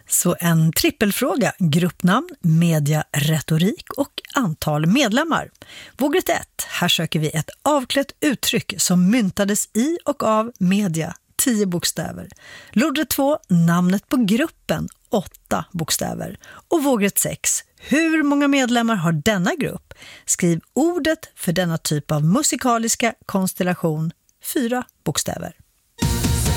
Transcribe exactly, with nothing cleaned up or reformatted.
Så en trippelfråga, gruppnamn, media, retorik och antal medlemmar. Vågrätt ett, här söker vi ett avklätt uttryck som myntades i och av media, tio bokstäver. Lodrätt två, namnet på gruppen, åtta bokstäver. Och vågrätt sex, hur många medlemmar har denna grupp? Skriv ordet för denna typ av musikaliska konstellation, fyra bokstäver.